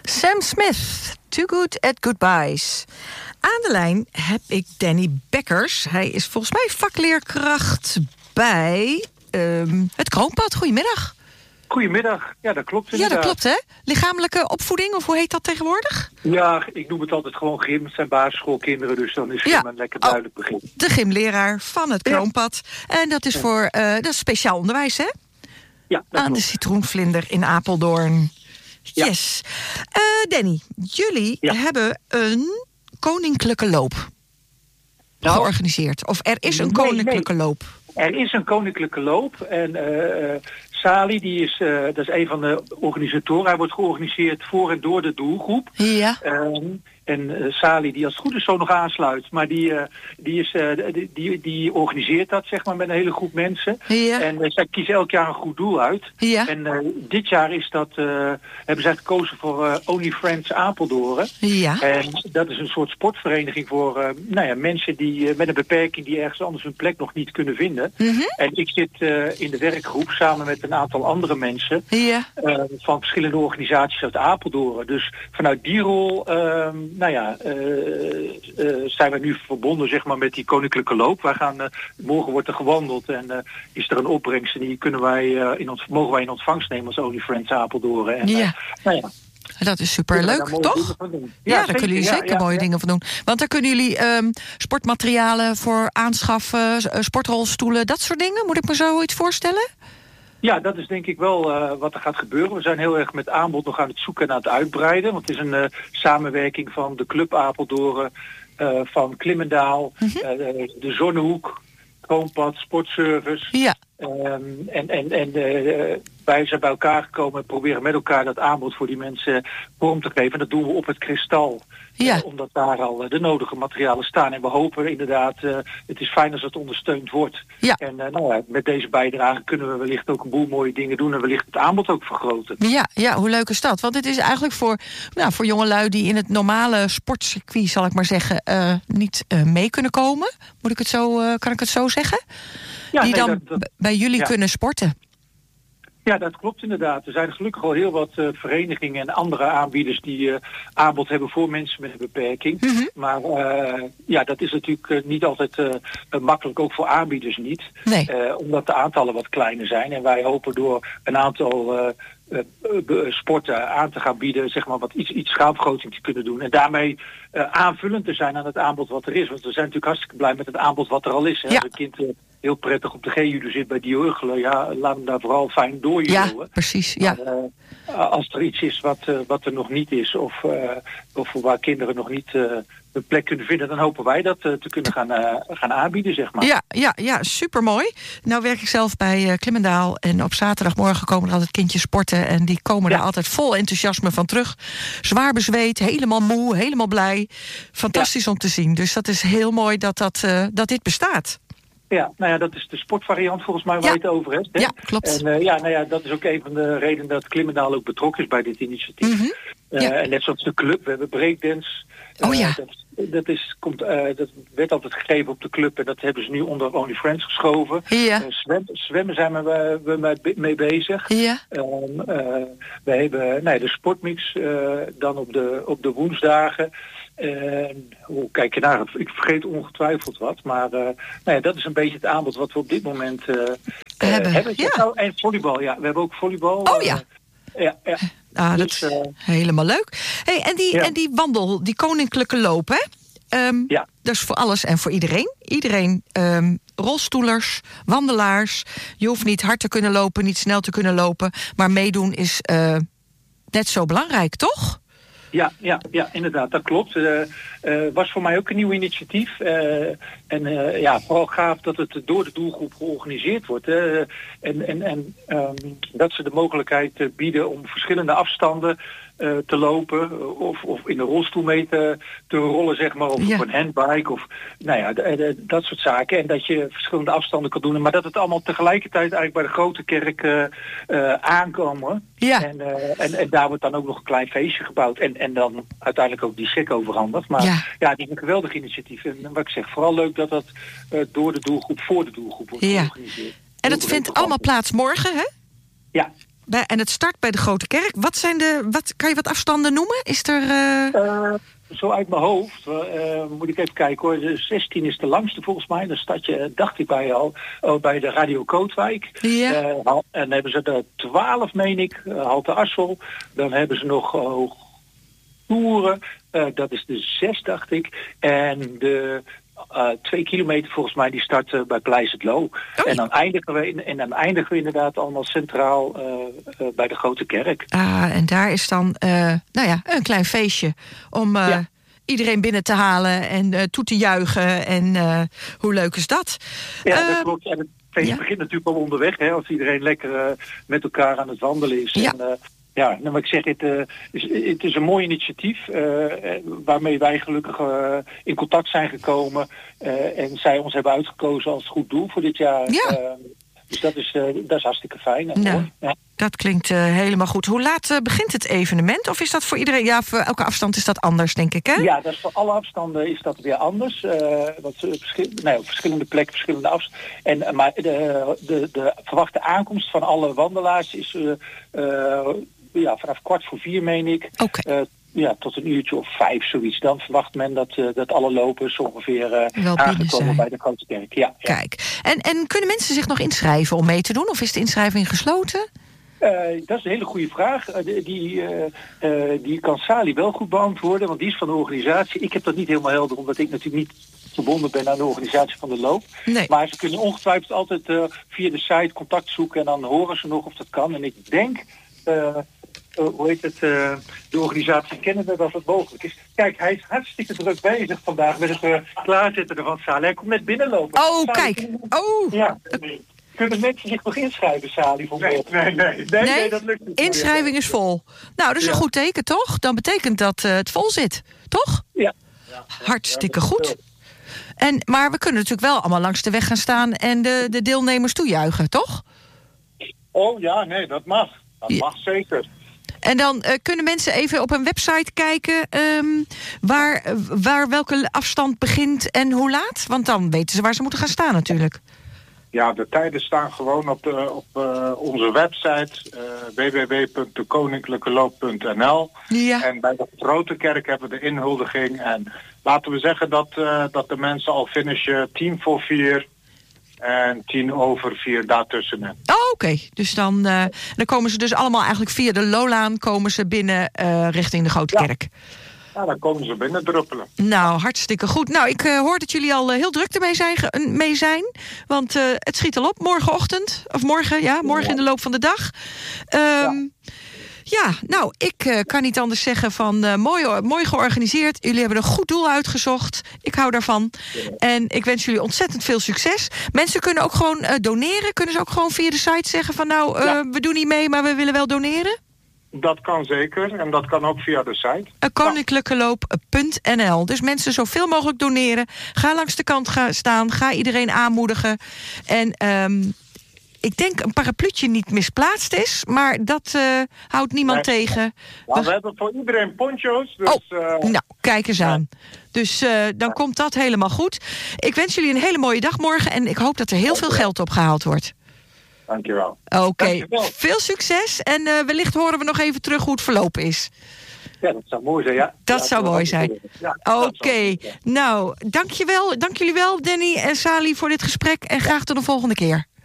Sam Smith, Too Good at Goodbyes. Aan de lijn heb ik Danny Bekkers. Hij is volgens mij vakleerkracht bij het Kroonpad. Goedemiddag. Goedemiddag. Ja, dat klopt inderdaad. Ja, dat klopt, hè? Lichamelijke opvoeding, of hoe heet dat tegenwoordig? Ja, ik noem het altijd gewoon gym. Het zijn basisschoolkinderen, dus dan is gym een lekker duidelijk begin. De gymleraar van het Kroonpad. En dat is voor dat is speciaal onderwijs, hè? Ja, dat aan klopt. de Citroenvlinder in Apeldoorn. Yes. Danny, jullie hebben een koninklijke loop georganiseerd. Of er is een koninklijke loop. Er is een koninklijke loop en Sali, dat is een van de organisatoren. Hij wordt georganiseerd voor en door de doelgroep. Ja. En Sali, die als het goed is zo nog aansluit, maar die organiseert dat, zeg maar, met een hele groep mensen. Ja. En zij kiezen elk jaar een goed doel uit. Ja. En dit jaar hebben zij gekozen voor Only Friends Apeldoorn. Ja. En dat is een soort sportvereniging voor mensen die met een beperking die ergens anders hun plek nog niet kunnen vinden. Mm-hmm. En ik zit in de werkgroep samen met een aantal andere mensen van verschillende organisaties uit Apeldoorn. Dus vanuit die rol zijn we nu verbonden, zeg maar, met die koninklijke loop. Morgen wordt er gewandeld en is er een opbrengst en die mogen wij in ontvangst nemen als Only Friends Apeldoorn. En, dat is superleuk, toch? Daar kunnen jullie zeker mooie dingen van doen. Want daar kunnen jullie sportmaterialen voor aanschaffen, sportrolstoelen, dat soort dingen. Moet ik me zoiets voorstellen? Ja, dat is denk ik wel wat er gaat gebeuren. We zijn heel erg met aanbod nog aan het zoeken en aan het uitbreiden. Want het is een samenwerking van de Club Apeldoorn, van Klimmendaal, de Zonnehoek, Kroonpad, Sportservice. Ja. Wij zijn bij elkaar gekomen en proberen met elkaar dat aanbod voor die mensen vorm te geven. En dat doen we op het Kristal. Omdat daar al de nodige materialen staan. En we hopen inderdaad, het is fijn als het ondersteund wordt. Ja. En met deze bijdrage kunnen we wellicht ook een boel mooie dingen doen en wellicht het aanbod ook vergroten. Ja, hoe leuk is dat? Want het is eigenlijk voor jongelui die in het normale sportcircuit, zal ik maar zeggen, niet mee kunnen komen. Kan ik het zo zeggen? Ja, die dan bij jullie kunnen sporten. Ja, dat klopt inderdaad. Er zijn gelukkig al heel wat verenigingen en andere aanbieders die aanbod hebben voor mensen met een beperking. Mm-hmm. Maar dat is natuurlijk niet altijd makkelijk, ook voor aanbieders niet. Nee. Omdat de aantallen wat kleiner zijn. En wij hopen door een aantal sporten aan te gaan bieden, zeg maar, wat iets schaalvergroting te kunnen doen. En daarmee aanvullend te zijn aan het aanbod wat er is. Want we zijn natuurlijk hartstikke blij met het aanbod wat er al is. Hè? Als een kind heel prettig op de G-judo zit bij die Urgelen, laat hem daar vooral fijn doorjudoën. Ja, precies. Ja. Als er iets is wat er nog niet is, of waar kinderen nog niet een plek kunnen vinden, dan hopen wij dat te kunnen gaan aanbieden, zeg maar. Ja, supermooi. Nou werk ik zelf bij Klimmendaal en op zaterdagmorgen komen er altijd kindjes sporten en die komen er altijd vol enthousiasme van terug. Zwaar bezweet, helemaal moe, helemaal blij. Fantastisch om te zien. Dus dat is heel mooi dat dit bestaat. Ja, dat is de sportvariant volgens mij waar je het over hebt. Hè? Ja, klopt. En dat is ook een van de redenen dat Klimmendaal ook betrokken is bij dit initiatief. Mm-hmm. En net zoals de club, we hebben breakdance. Dat werd altijd gegeven op de club en dat hebben ze nu onder Only Friends geschoven. Ja. Zwemmen zijn we mee bezig. Ja. We hebben de sportmix dan op de woensdagen. Hoe kijk je naar? Ik vergeet ongetwijfeld wat, maar dat is een beetje het aanbod wat we op dit moment hebben. Ja. En volleybal, we hebben ook volleybal. Oh ja. Dat is helemaal leuk. Hey, en die wandel, die koninklijke loop, hè? Dat is voor alles en voor iedereen. Iedereen, rolstoelers, wandelaars. Je hoeft niet hard te kunnen lopen, niet snel te kunnen lopen. Maar meedoen is net zo belangrijk, toch? Ja, inderdaad, dat klopt. Was voor mij ook een nieuw initiatief. Vooral gaaf dat het door de doelgroep georganiseerd wordt. En dat ze de mogelijkheid bieden om verschillende afstanden te lopen of in een rolstoel mee te rollen, zeg maar, of op een handbike of dat soort zaken. En dat je verschillende afstanden kan doen, maar dat het allemaal tegelijkertijd eigenlijk bij de grote kerk aankomen. Ja. En daar wordt dan ook nog een klein feestje gebouwd en dan uiteindelijk ook die check overhandigd. Maar die is een geweldig initiatief. En wat ik zeg, vooral leuk dat door de doelgroep, voor de doelgroep wordt georganiseerd. En dat vindt allemaal plaats morgen, hè? Ja. En het start bij de Grote Kerk. Kan je wat afstanden noemen? Is er... Zo uit mijn hoofd, moet ik even kijken hoor. De 16 is de langste volgens mij. Dan start je, dacht ik bij de Radio Kootwijk. Ja. En dan hebben ze er 12, meen ik, Halte Assel. Dan hebben ze nog Toeren. Dat is de 6, dacht ik. En de 2 kilometer volgens mij, die start bij Pleis het Loo. En dan eindigen we inderdaad allemaal centraal bij de Grote Kerk. En daar is dan een klein feestje om iedereen binnen te halen en toe te juichen. En hoe leuk is dat? Ja, dat klopt. En het feest begint natuurlijk al onderweg, hè, als iedereen lekker met elkaar aan het wandelen is. Ja. En, maar ik zeg, het is een mooi initiatief waarmee wij gelukkig in contact zijn gekomen. En zij ons hebben uitgekozen als goed doel voor dit jaar. Ja. Dus dat is hartstikke fijn. En mooi. Ja. Dat klinkt helemaal goed. Hoe laat begint het evenement? Of is dat voor iedereen? Ja, voor elke afstand is dat anders, denk ik, hè? Ja, dat is voor alle afstanden is dat weer anders. Op verschillende plekken, verschillende afstanden. Maar de verwachte aankomst van alle wandelaars is vanaf 3:15, meen ik. Okay. Tot een uurtje of 5, zoiets. Dan verwacht men dat alle lopers ongeveer aangekomen bij de Grote Kerk. Ja. Kijk. En kunnen mensen zich nog inschrijven om mee te doen? Of is de inschrijving gesloten? Dat is een hele goede vraag. Die kan Sali wel goed beantwoorden, want die is van de organisatie. Ik heb dat niet helemaal helder, omdat ik natuurlijk niet verbonden ben aan de organisatie van de loop. Nee. Maar ze kunnen ongetwijfeld altijd via de site contact zoeken en dan horen ze nog of dat kan. En ik denk... de organisatie kennen dat het mogelijk is. Kijk, hij is hartstikke druk bezig vandaag met het klaarzetten ervan, Sali. Hij komt net binnenlopen. Oh, Sali, kijk. Ja. Kunnen mensen zich nog inschrijven, Sali? Nee, dat lukt niet. Inschrijving is vol. Nou, dat is een goed teken, toch? Dan betekent dat het vol zit, toch? Ja. Hartstikke goed. Maar we kunnen natuurlijk wel allemaal langs de weg gaan staan en de deelnemers toejuichen, toch? Oh ja, nee, dat mag. Dat mag zeker. En dan kunnen mensen even op een website kijken waar welke afstand begint en hoe laat? Want dan weten ze waar ze moeten gaan staan natuurlijk. Ja, de tijden staan gewoon op onze website www.dekoninklijkeloop.nl. Ja. En bij de Grote Kerk hebben we de inhuldiging. En laten we zeggen dat de mensen al finishen 3:50 en 4:10 daartussenin. Oh, oké. Dus dan komen ze dus allemaal eigenlijk via de Lolaan komen ze binnen richting de Grote Kerk. Ja, dan komen ze binnen druppelen. Nou, hartstikke goed. Nou, ik hoor dat jullie al heel druk ermee zijn. Want het schiet al op morgenochtend. Of morgen in de loop van de dag. Nou, ik kan niet anders zeggen van mooi georganiseerd. Jullie hebben een goed doel uitgezocht. Ik hou daarvan. En ik wens jullie ontzettend veel succes. Mensen kunnen ook gewoon doneren. Kunnen ze ook gewoon via de site zeggen van we doen niet mee, maar we willen wel doneren? Dat kan zeker. En dat kan ook via de site. Koninklijkeloop.nl. Dus mensen zoveel mogelijk doneren. Ga langs de kant staan. Ga iedereen aanmoedigen. En ik denk een parapluutje niet misplaatst is, maar dat houdt niemand tegen. Nou, we hebben voor iedereen poncho's. Dus, nou, kijk eens aan. Dus dan komt dat helemaal goed. Ik wens jullie een hele mooie dag morgen en ik hoop dat er heel veel geld opgehaald wordt. Dankjewel. Oké, veel succes en wellicht horen we nog even terug hoe het verlopen is. Ja, dat zou mooi zijn, ja. Dat zou mooi zijn. Oké. Nou, dank jullie wel, Danny en Sali, voor dit gesprek en graag tot de volgende keer.